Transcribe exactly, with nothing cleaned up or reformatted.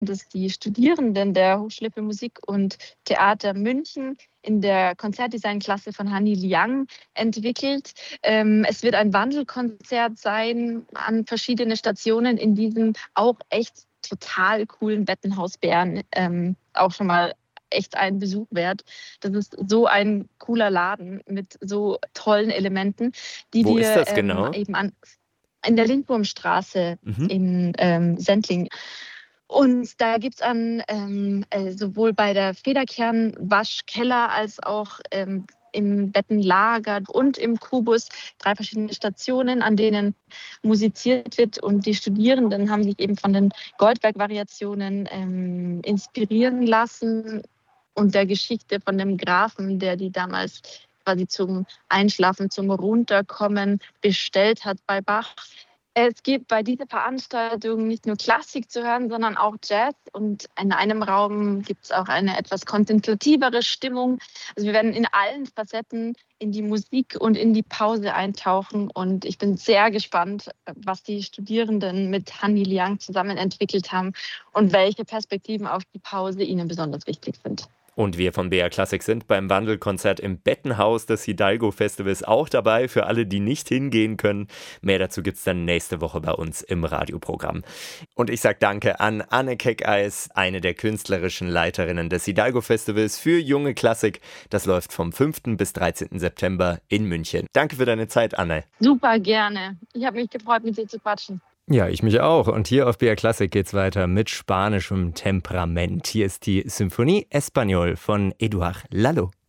das die Studierenden der Hochschule für Musik und Theater München in der Konzertdesignklasse von Hanni Liang entwickelt. Ähm, es wird ein Wandelkonzert sein an verschiedene Stationen in diesem auch echt total coolen Bettenhaus Bern. Ähm, auch schon mal echt einen Besuch wert. Das ist so ein cooler Laden mit so tollen Elementen, die Wo ist wir das ähm, genau? eben an, in der Lindwurmstraße Mhm. in ähm, Sendling. Und da gibt es an ähm, äh, sowohl bei der Federkern-Waschkeller als auch ähm, im Bettenlager und im Kubus drei verschiedene Stationen, an denen musiziert wird. Und die Studierenden haben sich eben von den Goldberg-Variationen ähm, inspirieren lassen und der Geschichte von dem Grafen, der die damals quasi zum Einschlafen, zum Runterkommen bestellt hat bei Bach. Es gibt bei dieser Veranstaltung nicht nur Klassik zu hören, sondern auch Jazz. Und in einem Raum gibt es auch eine etwas kontemplativere Stimmung. Also wir werden in allen Facetten in die Musik und in die Pause eintauchen. Und ich bin sehr gespannt, was die Studierenden mit Hanni Liang zusammen entwickelt haben und welche Perspektiven auf die Pause ihnen besonders wichtig sind. Und wir von B R Classic sind beim Wandelkonzert im Bettenhaus des Hidalgo Festivals auch dabei, für alle, die nicht hingehen können. Mehr dazu gibt es dann nächste Woche bei uns im Radioprogramm. Und ich sage danke an Anne Keckeis, eine der künstlerischen Leiterinnen des Hidalgo Festivals für junge Klassik. Das läuft vom fünften bis dreizehnten September in München. Danke für deine Zeit, Anne. Super gerne. Ich habe mich gefreut, mit dir zu quatschen. Ja, ich mich auch. Und hier auf B R Classic geht's weiter mit spanischem Temperament. Hier ist die Symphonie Español von Eduard Lalo.